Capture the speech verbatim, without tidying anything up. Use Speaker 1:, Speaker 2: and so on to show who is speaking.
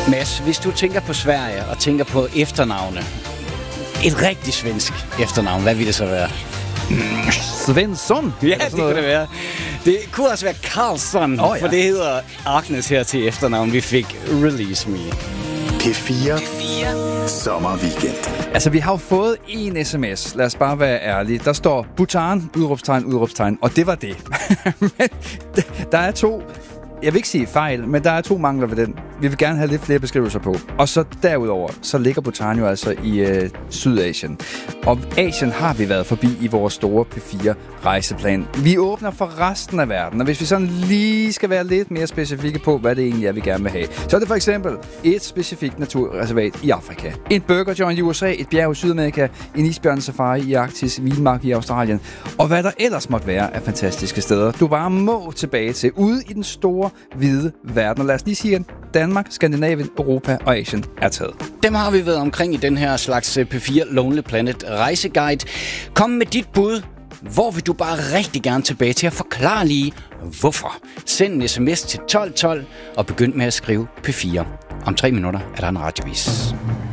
Speaker 1: Mads, hvis du tænker på Sverige og tænker på efternavne, et rigtig svensk efternavn, hvad vil det så være?
Speaker 2: Mm, Svensson?
Speaker 1: Ja, det kunne det være. Det kunne også være Karlsson, oh, ja. For det hedder Agnes her til efternavn. Vi fik Release Me.
Speaker 3: P fire, P fire. Sommerweekend.
Speaker 2: Altså, vi har jo fået en sms. Lad os bare være ærlige. Der står Bhutan, udråbstegn, udråbstegn. Og det var det. Men der er to... Jeg vil ikke sige fejl, men der er to mangler ved den. Vi vil gerne have lidt flere beskrivelser på. Og så derudover, så ligger Bhutan jo altså i øh, Sydasien. Og Asien har vi været forbi i vores store P fire rejseplan. Vi åbner for resten af verden, og hvis vi sådan lige skal være lidt mere specifikke på, hvad det egentlig er, vi gerne vil have, så er det for eksempel et specifikt naturreservat i Afrika, en burger joint i U S A, et bjerg i Sydamerika, en isbjørnesafari i Arktis, vildmark i Australien, og hvad der ellers måtte være af fantastiske steder, du bare må tilbage til, ude i den store hvide verden. Og lad os lige sige, at Danmark, Skandinavien, Europa og Asien er taget.
Speaker 1: Dem har vi været omkring i den her slags P fire Lonely Planet rejseguide. Kom med dit bud. Hvor vil du bare rigtig gerne tilbage til at forklare lige, hvorfor? Send en sms til tolv tolv og begynd med at skrive P fire. Om tre minutter er der en radiovis.